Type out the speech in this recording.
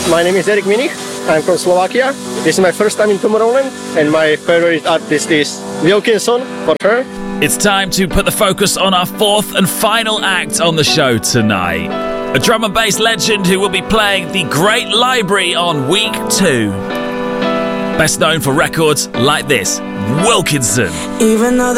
My name is Erik Minich. I'm from Slovakia. This is my first time in Tomorrowland, and my favorite artist is Wilkinson, for sure. It's time to put the focus on our fourth and final act on the show tonight. A drum and bass legend who will be playing the Great Library on week 2. Best known for records like this, Wilkinson. Even though